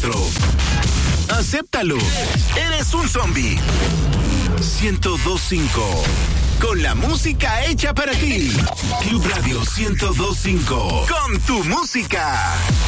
otro. Acéptalo. Eres un zombie. 102.5. Con la música hecha para ti. Club Radio 102.5. Con tu música.